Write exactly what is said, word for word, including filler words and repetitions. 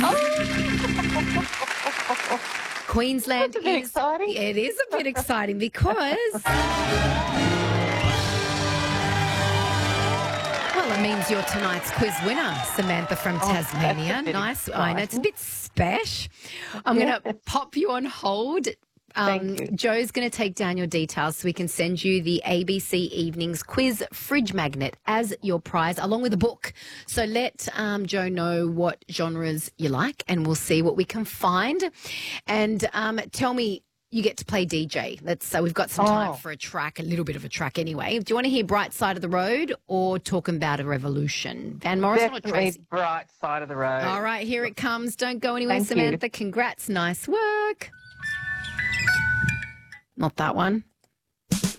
Queensland That's a bit is exciting. It is a bit exciting because well, it means you're tonight's quiz winner, Samantha from Tasmania. that's a bit Nice. I know it's a exciting. bit spesh. I'm going to pop you on hold. Um, Thank you. Joe's going to take down your details so we can send you the A B C Evenings Quiz Fridge Magnet as your prize, along with a book. So let um, Joe know what genres you like, and we'll see what we can find. And um, tell me, you get to play D J. Let's so we've got some time Oh. for a track, a little bit of a track anyway. Do you want to hear Bright Side of the Road or Talking About a Revolution? Van Morrison or Definitely Tracy? bright side of the road. All right, here it comes. Don't go anywhere, Thank you. Samantha. Congrats. Nice work. Not that one.